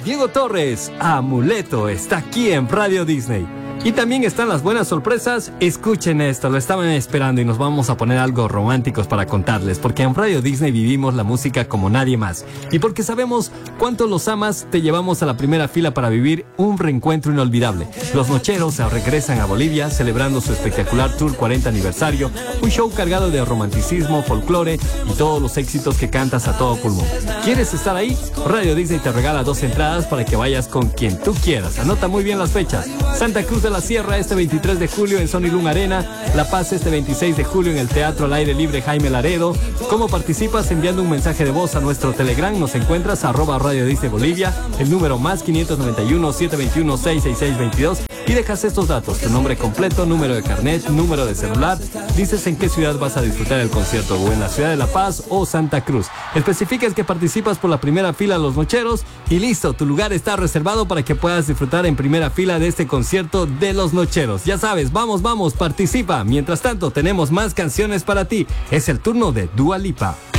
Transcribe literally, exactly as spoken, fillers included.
Diego Torres, Amuleto, está aquí en Radio Disney. Y también están las buenas sorpresas. Escuchen esto, lo estaban esperando y nos vamos a poner algo románticos para contarles, porque en Radio Disney vivimos la música como nadie más. Y porque sabemos cuánto los amas, te llevamos a la primera fila para vivir un reencuentro inolvidable. Los Nocheros regresan a Bolivia celebrando su espectacular Tour cuarenta aniversario, un show cargado de romanticismo, folclore y todos los éxitos que cantas a todo pulmón. ¿Quieres estar ahí? Radio Disney te regala dos entradas para que vayas con quien tú quieras. Anota muy bien las fechas. Santa Cruz de la Sierra este veintitrés de julio en Sony Lung Arena, La Paz este veintiséis de julio en el Teatro al Aire Libre Jaime Laredo. ¿Cómo participas? Enviando un mensaje de voz a nuestro Telegram. Nos encuentras a arroba Radio Disney Bolivia, el número más quinientos noventa y uno, setecientos veintiuno, seiscientos sesenta y seis veintidós, y dejas estos datos: tu nombre completo, número de carnet, número de celular. Dices en qué ciudad vas a disfrutar el concierto, o en la ciudad de La Paz o Santa Cruz. Especificas que participas por la primera fila de Los Nocheros y listo, tu lugar está reservado para que puedas disfrutar en primera fila de este concierto de Los Nocheros. Ya sabes, vamos, vamos, participa. Mientras tanto, tenemos más canciones para ti. Es el turno de Dua Lipa.